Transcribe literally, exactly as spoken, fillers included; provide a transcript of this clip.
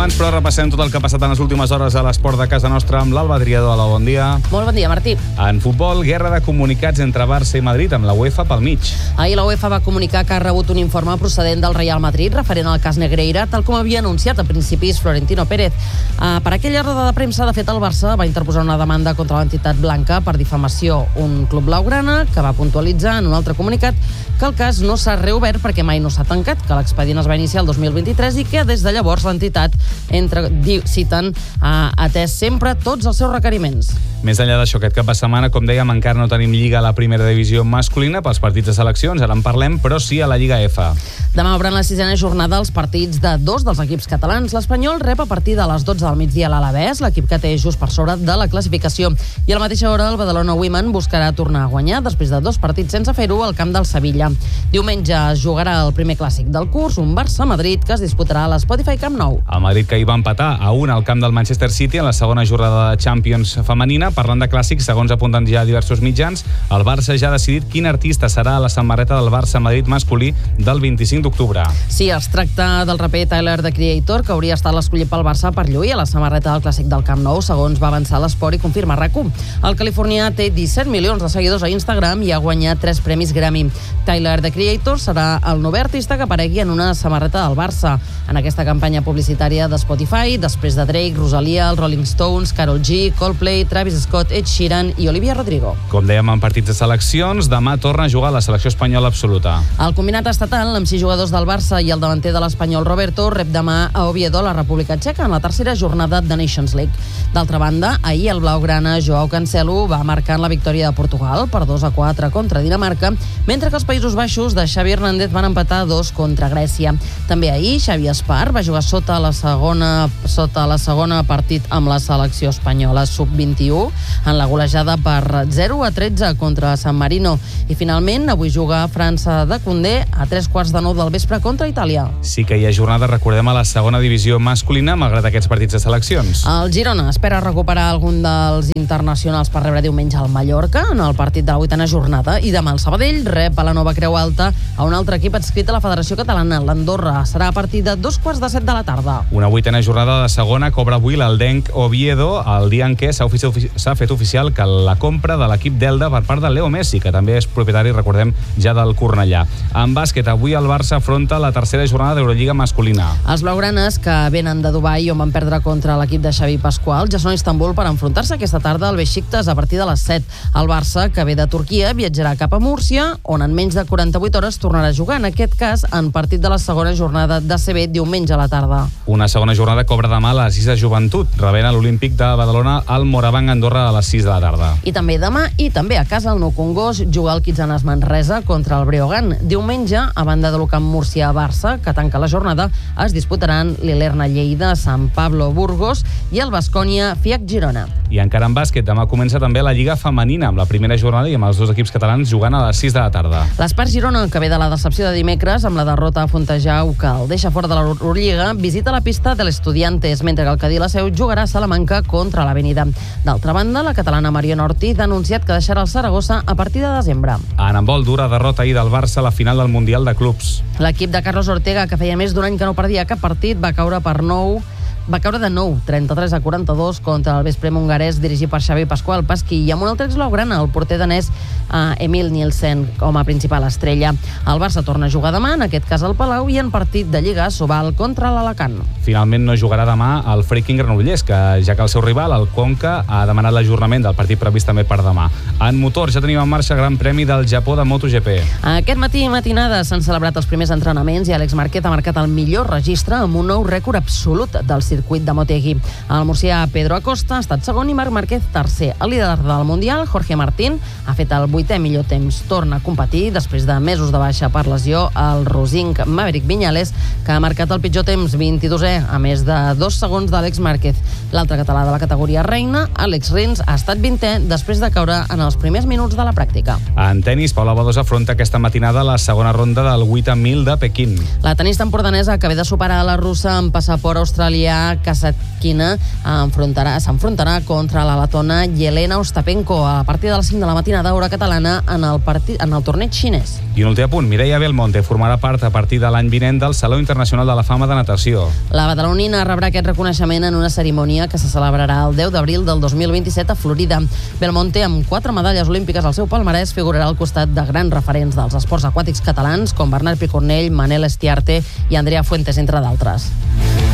Abans, però, repassem tot el que ha passat en les últimes hores a l'esport de casa nostra amb l'Alba Triador. Hola, bon dia. Molt bon dia, Martí. En futbol, guerra de comunicats entre Barça i Madrid amb la UEFA pel mig. Ahir la UEFA va comunicar que ha rebut un informe procedent del Real Madrid referent al cas Negreira, tal com havia anunciat a principis Florentino Pérez. Uh, per aquella roda de premsa, de fet, el Barça va interposar una demanda contra l'entitat blanca per difamació. Un club blaugrana que va puntualitzar en un altre comunicat que el cas no s'ha reobert perquè mai no s'ha tancat, que l'expedient es va iniciar el dos mil vint-i-tres i que des de llavors l'entitat, entre, citen, ha atès sempre tots els seus requeriments. Més enllà d'això, aquest cap de setmana, com dèiem, encara no tenim lliga a la primera divisió masculina pels partits de seleccions, ara en parlem, però sí a la Lliga F. Demà obren la sisena jornada els partits de dos dels equips catalans. L'Espanyol rep a partir de les dotze del migdia a l'Alavés, l'equip que té just per sobre de la classificació. I a la mateixa hora el Badalona Women buscarà tornar a guanyar després de dos partits sense fer-ho al camp del Sevilla. Diumenge es jugarà el primer clàssic del curs, un Barça-Madrid, que es disputarà a l'Spotify Camp Nou. El Madrid, que hi va empatar a un al camp del Manchester City en la segona jornada de Champions femenina. Parlant de clàssics, segons apunten ja diversos mitjans, el Barça ja ha decidit quin artista serà a la samarreta del Barça-Madrid masculí del vint-i-cinc d'octubre. Sí, es tracta del raper Tyler, The Creator, que hauria estat l'escollit pel Barça per lluir a la samarreta del clàssic del Camp Nou, segons va avançar l'Esport i confirma RAC u. El californià té disset milions de seguidors a Instagram i ha guanyat tres premis Grammy. Tyler, The Creator, serà el novè artista que aparegui en una samarreta del Barça en aquesta campanya publicitària de Spotify, després de Drake, Rosalia, els Rolling Stones, Karol G, Coldplay, Travis Scott, Ed Sheeran i Olivia Rodrigo. Com dèiem, en partits de seleccions, demà torna a jugar la selecció espanyola absoluta. El combinat estatal, amb sis jugadors del Barça i el davanter de l'Espanyol Roberto, rep demà a Oviedo, la República Txeca, en la tercera jornada de Nations League. D'altra banda, ahir el blaugrana Joao Cancelo va marcar en la victòria de Portugal per dos a quatre contra Dinamarca, mentre que els Països Baixos de Xavi Hernández van empatar dos contra Grècia. També ahir Xavi Espar va jugar sota la segona sota la segona partit amb la selecció espanyola sub vint-i-u en la golejada per zero a tretze contra San Marino. I finalment, avui juga França de Condé a tres quarts de nou del vespre contra Itàlia. Sí que hi ha jornada, recordem, a la segona divisió masculina, malgrat aquests partits de seleccions. El Girona espera recuperar algun dels internacionals per rebre diumenge al Mallorca en el partit de la vuitena jornada, i demà el Sabadell rep a la nova Creu Alta a un altre equip adscrit a la Federació Catalana, l'Andorra. Serà a partir de dos quarts de set de la tarda. Una vuitena jornada de segona cobra avui l'Aldenc Oviedo, el dia en què s'ha, s'ha fet oficial que la compra de l'equip d'Elda per part de Leo Messi, que també és propietari, recordem, ja del Cornellà. En bàsquet, avui el Barça afronta la tercera jornada d'Eurolliga masculina. Els blaugranes, que venen de Dubai on van perdre contra l'equip de Xavi Pasqual, ja són a Istanbul per enfrontar-se aquesta tarda al Beşiktaş a partir de les set. El Barça, que ve de Turquia, viatjarà cap a Múrcia, on en menys de quaranta-vuit hores tornarà a jugar, en aquest cas en partit de la segona jornada de C B diumenge a la tarda. Una segona jornada cobra demà a les sis de Joventut, rebent a l'Olímpic de Badalona al Morabanc Andorra a les sis de la tarda. I també demà, i també a casa, el Nou Congost juga el Quitzanas Manresa contra el Breogán. Diumenge, a banda de l'Ucamp Múrcia-Barça, que tanca la jornada, es disputaran l'Ilerna Lleida, Sant Pablo Burgos i el Baskonia Fiac Girona. I encara en bàsquet, demà comença també la Lliga Femenina, amb la primera jornada i amb els dos equips catalans jugant a les sis de la tarda. L'Espart Girona, que ve de la decepció de dimecres amb la derrota a Fontejau, que el deixa fora de l'Eurolliga, visita la pista de l'Estudiantes, mentre que el Cadí la Seu jugarà a Salamanca contra l'Avenida. D'altra banda, la catalana Mariona Ortiz ha anunciat que deixarà el Saragossa a partir de desembre. En handbol, dura derrota ahir del Barça a la final del Mundial de Clubs. L'equip de Carlos Ortega, que feia més d'un any que no perdia cap partit, va caure per nou Va caure de nou, trenta-tres a quaranta-dos, contra el Vesprem hongarès dirigit per Xavi Pasqual Pasqui, i amb un altre exblaugrana, el porter danès uh, Emil Nielsen, com a principal estrella. El Barça torna a jugar demà, en aquest cas al Palau, i en partit de Lliga a Sobal contra l'Alacant. Finalment no jugarà demà el Freaking Granollers, que ja que el seu rival, el Conca, ha demanat l'ajornament del partit previst també per demà. En motor ja tenim en marxa el Gran Premi del Japó de MotoGP. Aquest matí i matinada s'han celebrat els primers entrenaments i Àlex Márquez ha marcat el millor registre amb un nou rècord absolut del circuit de Motegi. El murcià Pedro Acosta ha estat segon i Marc Márquez tercer. El líder del Mundial, Jorge Martín, ha fet el vuitè millor temps. Torna a competir després de mesos de baixa per lesió el rosinc Maverick Viñales, que ha marcat el pitjor temps, vint-i-dosè, a més de dos segons d'Àlex Márquez. L'altre català de la categoria reina, Àlex Rins, ha estat vintè després de caure en els primers minuts de la pràctica. En tenis, Paula Badosa afronta aquesta matinada la segona ronda del vuitanta mil de Pequín. La tenista empordanesa, que ve de superar la russa amb passaport australià Marta Kasatkina enfrontarà, s'enfrontarà contra la letona Yelena Ostapenko a partir de les cinc de la matinada, hora catalana, en el, partit, en el torneig xinès. I un últim apunt, Mireia Belmonte formarà part a partir de l'any vinent del Saló Internacional de la Fama de Natació. La badalonina rebrà aquest reconeixement en una cerimònia que se celebrarà el deu d'abril del dos mil vint-i-set a Florida. Belmonte, amb quatre medalles olímpiques al seu palmarès, figurarà al costat de grans referents dels esports aquàtics catalans com Bernat Picornell, Manel Estiarte i Andrea Fuentes, entre d'altres.